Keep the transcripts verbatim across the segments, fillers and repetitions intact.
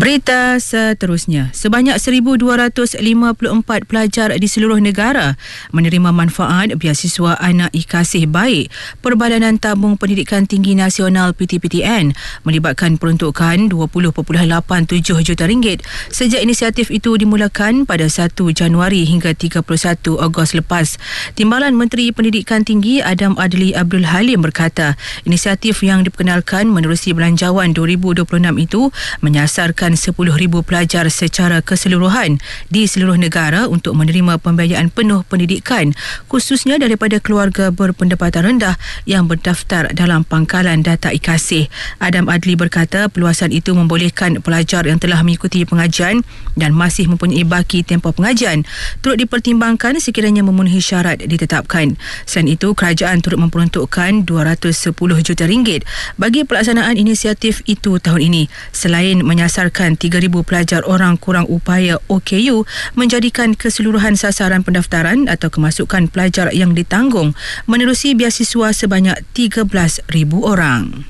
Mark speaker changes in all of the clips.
Speaker 1: Berita seterusnya, sebanyak seribu dua ratus lima puluh empat pelajar di seluruh negara menerima manfaat beasiswa Anak I Kasih Baik Perbadanan Tabung Pendidikan Tinggi Nasional P T P T N melibatkan peruntukan dua puluh perpuluhan lapan tujuh juta ringgit sejak inisiatif itu dimulakan pada satu Januari hingga tiga puluh satu Ogos lepas. Timbalan Menteri Pendidikan Tinggi Adam Adli Abdul Halim berkata, inisiatif yang diperkenalkan menerusi Belanjawan dua ribu dua puluh enam itu menyasarkan sepuluh ribu pelajar secara keseluruhan di seluruh negara untuk menerima pembiayaan penuh pendidikan, khususnya daripada keluarga berpendapatan rendah yang berdaftar dalam pangkalan data I Kasih. Adam Adli berkata peluasan itu membolehkan pelajar yang telah mengikuti pengajian dan masih mempunyai baki tempoh pengajian turut dipertimbangkan sekiranya memenuhi syarat ditetapkan. Selain itu, kerajaan turut memperuntukkan dua ratus sepuluh juta ringgit bagi pelaksanaan inisiatif itu tahun ini, selain menyasar tiga ribu pelajar orang kurang upaya O K U menjadikan keseluruhan sasaran pendaftaran atau kemasukan pelajar yang ditanggung menerusi beasiswa sebanyak tiga belas ribu orang.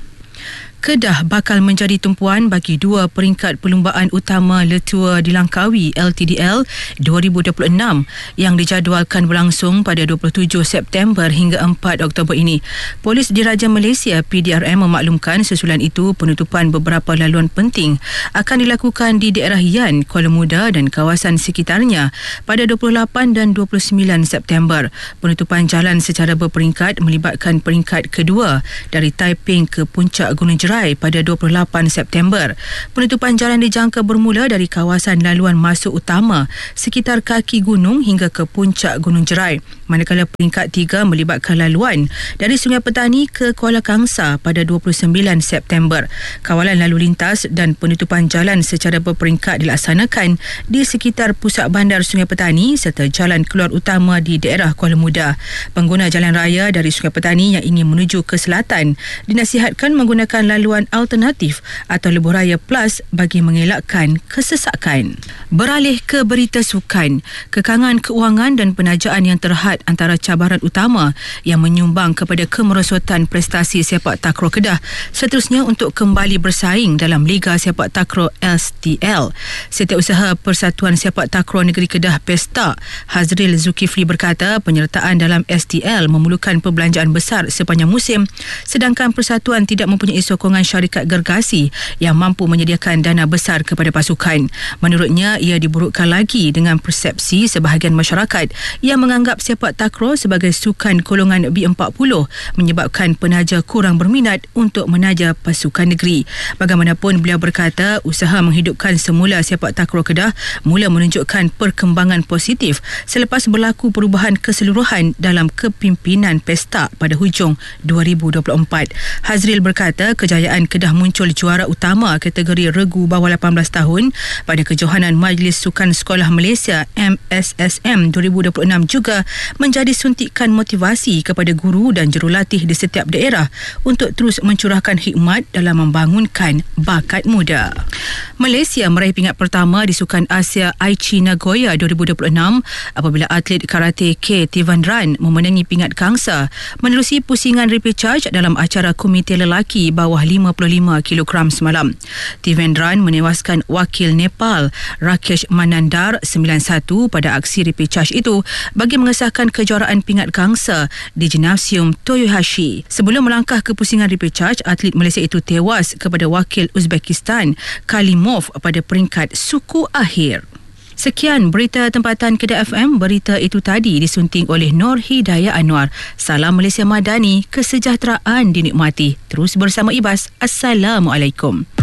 Speaker 1: Kedah bakal menjadi tumpuan bagi dua peringkat perlumbaan utama Letua Dilangkawi L T D L dua ribu dua puluh enam yang dijadualkan berlangsung pada dua puluh tujuh September hingga empat Oktober ini. Polis Diraja Malaysia P D R M memaklumkan susulan itu penutupan beberapa laluan penting akan dilakukan di daerah Yan, Kuala Muda dan kawasan sekitarnya pada dua puluh lapan dan dua puluh sembilan September. Penutupan jalan secara berperingkat melibatkan peringkat kedua dari Taiping ke Puncak Gunung Jerai pada dua puluh lapan September. Penutupan jalan dijangka bermula dari kawasan laluan masuk utama sekitar kaki gunung hingga ke Puncak Gunung Jerai, manakala peringkat tiga melibatkan laluan dari Sungai Petani ke Kuala Kangsar pada dua puluh sembilan September. Kawalan lalu lintas dan penutupan jalan secara berperingkat dilaksanakan di sekitar pusat bandar Sungai Petani serta jalan keluar utama di daerah Kuala Muda. Pengguna jalan raya dari Sungai Petani yang ingin menuju ke selatan dinasihatkan menggunakan laluan laluan alternatif atau lebuh raya plus bagi mengelakkan kesesakan. Beralih ke berita sukan, kekangan keuangan dan penajaan yang terhad antara cabaran utama yang menyumbang kepada kemerosotan prestasi sepak takraw Kedah seterusnya untuk kembali bersaing dalam Liga Sepak Takraw S T L. Setiausaha Persatuan Sepak Takraw Negeri Kedah Pesta, Hazril Zulkifli berkata penyertaan dalam S T L memerlukan perbelanjaan besar sepanjang musim, sedangkan persatuan tidak mempunyai sokongan syarikat gergasi yang mampu menyediakan dana besar kepada pasukan. Menurutnya, ia diburukkan lagi dengan persepsi sebahagian masyarakat yang menganggap sepak takraw sebagai sukan golongan B empat puluh menyebabkan penaja kurang berminat untuk menaja pasukan negeri. Bagaimanapun, beliau berkata usaha menghidupkan semula sepak takraw Kedah mula menunjukkan perkembangan positif selepas berlaku perubahan keseluruhan dalam kepimpinan Pesta pada hujung dua ribu dua puluh empat. Hazril berkata kejayaan Kedah muncul juara utama kategori regu bawah lapan belas tahun pada kejohanan Majlis Sukan Sekolah Malaysia M S S M dua ribu dua puluh enam juga menjadi suntikan motivasi kepada guru dan jurulatih di setiap daerah untuk terus mencurahkan hikmat dalam membangunkan bakat muda. Malaysia meraih pingat pertama di Sukan Asia Aichi Nagoya dua ribu dua puluh enam apabila atlet karate K Tivandran memenangi pingat kangsa menerusi pusingan repechage dalam acara komite lelaki bawah lima puluh lima kilogram semalam. Tivandran menewaskan wakil Nepal Rakesh Manandar sembilan satu pada aksi repechage itu bagi mengesahkan kejuaraan pingat gangsa di Gymnasium Toyohashi. Sebelum melangkah ke pusingan repechage, atlet Malaysia itu tewas kepada wakil Uzbekistan Kalimov pada peringkat suku akhir. Sekian berita tempatan Kedah F M. Berita itu tadi disunting oleh Nur Hidayah Anwar. Salam Malaysia Madani, kesejahteraan dinikmati. Terus bersama Ibas. Assalamualaikum.